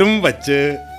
പൊട്ടും വച്ച്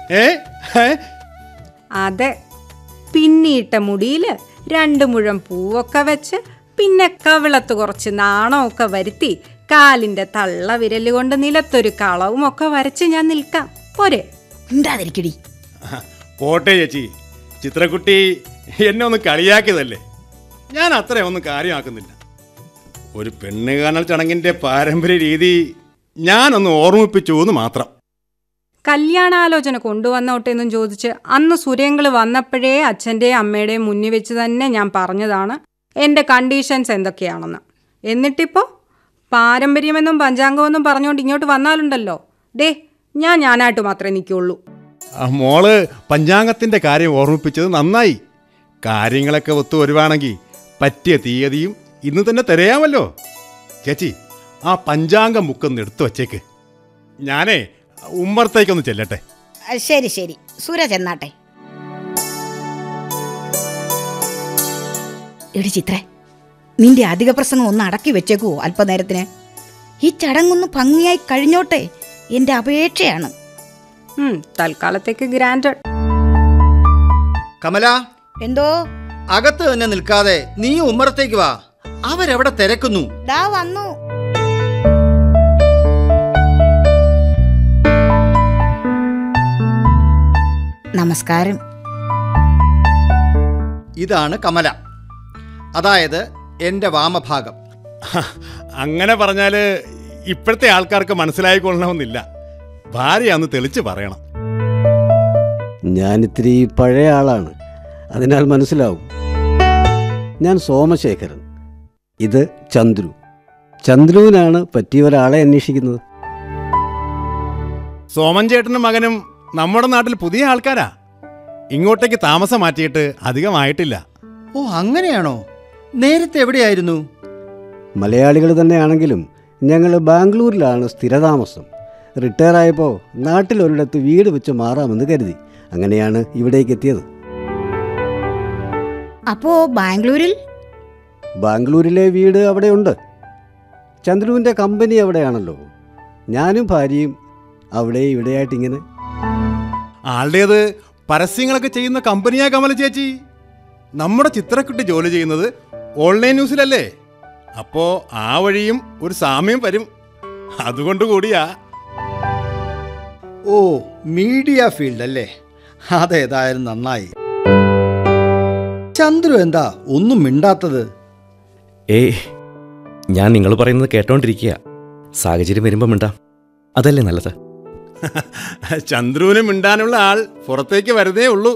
അതെ, പിന്നിട്ട മുടിയിൽ 2 മുഴം പൂവൊക്കെ വെച്ച്, പിന്നെ കവിളത്ത് കുറച്ച് നാണമൊക്കെ വരുത്തി, കാലിന്റെ തള്ള വിരല് കൊണ്ട് നിലത്തൊരു കളവും ഒക്കെ വരച്ച് ഞാൻ നിൽക്കാം. പോരെ? ഉണ്ടാതിരിക്കടി. പോട്ടെ ചേച്ചി, ചിത്രക്കുട്ടി എന്നെ ഒന്ന് കളിയാക്കിയതല്ലേ, ഞാൻ അത്രയൊന്നും കാര്യമാക്കുന്നില്ല. ഒരു പെണ്ണ് കാണൽ ചടങ്ങിന്റെ പാരമ്പര്യ രീതി ഞാനൊന്ന് ഓർമ്മിപ്പിച്ചു എന്ന് മാത്രം. കല്യാണാലോചന കൊണ്ടുവന്നോട്ടെന്നും ചോദിച്ച് അന്ന് സുരേങ്കൾ വന്നപ്പോഴേ അച്ഛൻ്റെയും അമ്മയുടെയും മുന്നിൽ വെച്ച് തന്നെ ഞാൻ പറഞ്ഞതാണ് എൻ്റെ കണ്ടീഷൻസ് എന്തൊക്കെയാണെന്ന്. എന്നിട്ടിപ്പോൾ പാരമ്പര്യമെന്നും പഞ്ചാംഗമെന്നും പറഞ്ഞുകൊണ്ട് ഇങ്ങോട്ട് വന്നാലുണ്ടല്ലോ, ഞാനായിട്ട് മാത്രമേ നിൽക്കുള്ളൂ. മോള് പഞ്ചാംഗത്തിൻ്റെ കാര്യം ഓർമ്മിപ്പിച്ചത് നന്നായി. കാര്യങ്ങളൊക്കെ ഒത്തു വരുവാണെങ്കിൽ പറ്റിയ തീയതിയും ഇന്ന് തന്നെ തിരയാമല്ലോ. ചേച്ചി, ആ പഞ്ചാംഗം ബുക്കൊന്ന് എടുത്തു വച്ചേക്ക്. ഞാനേ ഉമ്മറത്തേക്കൊന്ന് ചെല്ലട്ടെ. ശരി ശരി, സൂരജ് എന്നാട്ടെ. എടി ചിത്രേ, നിന്റെ അധിക പ്രസംഗം ഒന്ന് അടക്കി വെച്ചേക്കുവോ അല്പനേരത്തിന്? ഈ ചടങ്ങൊന്ന് ഭംഗിയായി കഴിഞ്ഞോട്ടെ, എന്റെ അപേക്ഷയാണ്. തൽക്കാലത്തേക്ക് ഗ്രാൻഡ്. കമല, എന്തോ? അകത്ത് തന്നെ നിൽക്കാതെ നീ ഉമ്മറത്തേക്ക് വാ. അവരെവിടെ തിരക്കുന്നു. വന്നു. നമസ്കാരം. ഇതാണ് കമല, അതായത് എൻ്റെ വാമഭാഗം. അങ്ങനെ പറഞ്ഞാൽ ഇപ്പോഴത്തെ ആൾക്കാർക്ക് മനസ്സിലായിക്കൊള്ളണമെന്നില്ല. ഭാര്യയാന്ന് തെളിച്ച് പറയണം. ഞാനിത്തിരി പഴയ ആളാണ്, അതിനാൽ മനസ്സിലാവും. ഞാൻ സോമശേഖരൻ, ഇത് ചന്ദ്രു. ചന്ദ്രുവിനാണ് പറ്റിയ ഒരാളെ അന്വേഷിക്കുന്നത്. സോമൻ ചേട്ടനും മകനും നമ്മുടെ നാട്ടിൽ പുതിയ ആൾക്കാരാ. ഇങ്ങോട്ടേക്ക് താമസം മാറ്റിയിട്ട് അധികമായിട്ടില്ല. ഓ, അങ്ങനെയാണോ? നേരത്തെ എവിടെയായിരുന്നു? മലയാളികൾ തന്നെയാണെങ്കിലും ഞങ്ങൾ ബാംഗ്ലൂരിലാണ് സ്ഥിരതാമസം. റിട്ടയർ ആയപ്പോൾ നാട്ടിലൊരിടത്ത് വീട് വെച്ച് മാറാമെന്ന് കരുതി. അങ്ങനെയാണ് ഇവിടേക്ക് എത്തിയത്. അപ്പോ ബാംഗ്ലൂരിലെ വീട് അവിടെയുണ്ട്. ചന്ദ്രുവിൻ്റെ കമ്പനി അവിടെയാണല്ലോ. ഞാനും ഭാര്യയും അവിടെ ഇവിടെയായിട്ടിങ്ങനെ. ആളുടേത് പരസ്യങ്ങളൊക്കെ ചെയ്യുന്ന കമ്പനിയാ കമല ചേച്ചി. നമ്മുടെ ചിത്രക്കുട്ടി ജോലി ചെയ്യുന്നത് ഓൺലൈൻ ന്യൂസിലല്ലേ. അപ്പോൾ ആ വഴിയും ഒരു സാമ്യം വരും. അതുകൊണ്ട് കൂടിയാ. ഓ, മീഡിയ ഫീൽഡ് അല്ലേ? അതേതായാലും നന്നായി. ചന്ദ്രു എന്താ ഒന്നും മിണ്ടാത്തത്? ഞാൻ നിങ്ങൾ പറയുന്നത് കേട്ടോണ്ടിരിക്കുക. സാഹചര്യം വരുമ്പോൾ മിണ്ടാം, അതല്ലേ നല്ലത്. ചന്ദ്രുവിന് മിണ്ടാനുള്ള ആൾ പുറത്തേക്ക് വരുന്നേ ഉള്ളൂ.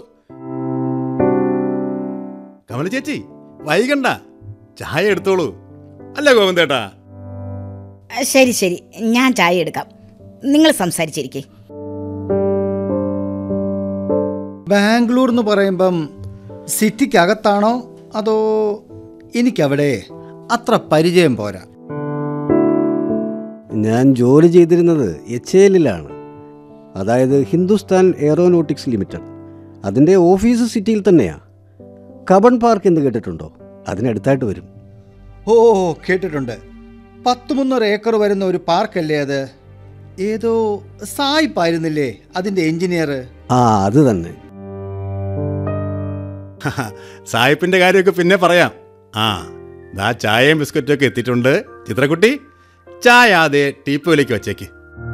കമല ചേച്ചി, വൈകണ്ട, ചായ എടുത്തോളൂ. അല്ലേ ഗോവിന്ദേട്ടാ? ശരി ശരി, ഞാൻ ചായ എടുക്കാം. നിങ്ങൾ സംസാരിച്ചിരിക്കേ. ബാംഗ്ലൂർ എന്ന് പറയുമ്പം സിറ്റിക്കകത്താണോ അതോ? എനിക്കവിടെ അത്ര പരിചയം പോരാ. ഞാൻ ജോലി ചെയ്തിരുന്നത് HAL-ലാണ്, അതായത് ഹിന്ദുസ്ഥാൻ എയറോനോട്ടിക്സ് ലിമിറ്റഡ്. അതിൻ്റെ ഓഫീസ് സിറ്റിയിൽ തന്നെയാണ്. കബൺ പാർക്ക് എന്ന് കേട്ടിട്ടുണ്ടോ? അതിനടുത്തായിട്ട് വരും. ഓ, കേട്ടിട്ടുണ്ട്. 100-300 ഏക്കർ വരുന്ന ഒരു പാർക്കല്ലേ അത്? ഏതോ സായിപ്പായിരുന്നില്ലേ അതിൻ്റെ എഞ്ചിനീയർ? അത് തന്നെ. സായിപ്പിന്റെ കാര്യമൊക്കെ പിന്നെ പറയാം. ദാ ചായയും ബിസ്ക്കറ്റും ഒക്കെ എത്തിയിട്ടുണ്ട്. ചിത്രക്കുട്ടി, ചായ അതേ ടീപ്പോയിലേക്ക് വച്ചേക്ക്.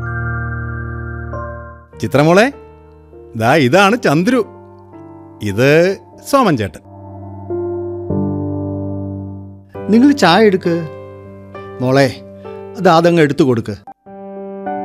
ചിത്രമോളെ, ദാ ഇതാണ് ചന്ദ്രു, ഇത് സോമൻ ചേട്ടൻ. നിങ്ങൾ ചായ എടുക്ക് മോളെ, അത് അതങ്ങ് എടുത്തു കൊടുക്ക്.